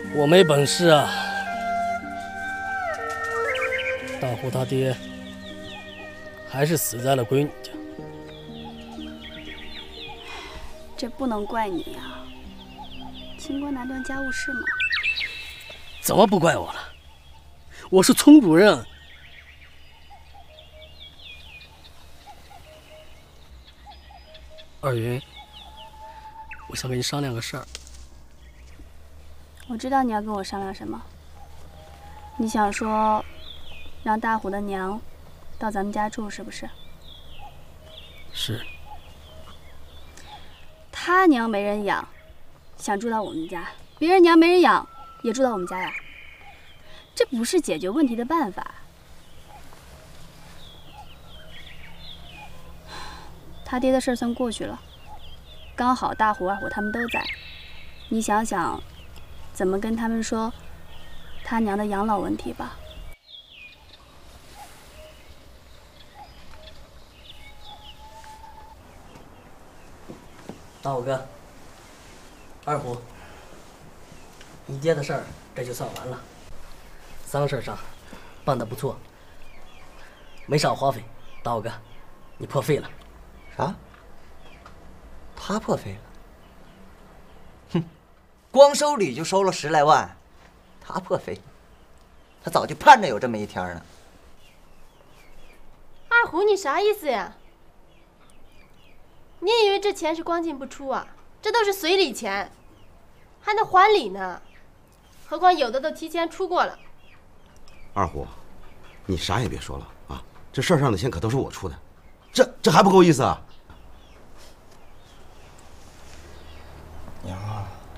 我没本事啊。大虎他爹还是死在了闺女家。 这不能怪你呀，清官难断家务事嘛。 怎么不怪我了？我是村主任。二云，我想跟你商量个事儿。 我知道你要跟我商量什么。你想说，让大虎的娘到咱们家住，是不是？ 是。 他娘没人养，想住到我们家；别人娘没人养，也住到我们家呀。这不是解决问题的办法。他爹的事儿算过去了，刚好大虎、二虎他们都在。你想想，怎么跟他们说他娘的养老问题吧。 大虎哥，二虎，你爹的事儿这就算完了，丧事上办得不错，没少花费。大虎哥，你破费了。 啥？他破费了？哼，光收礼就收了10来万，他破费了，他早就盼着有这么一天呢。 二虎，你啥意思呀？你以为这钱是光进不出啊？这都是随礼钱，还能还礼呢。何况有的都提前出过了。 二虎，你啥也别说了啊！这事儿上的钱可都是我出的，这还不够意思啊？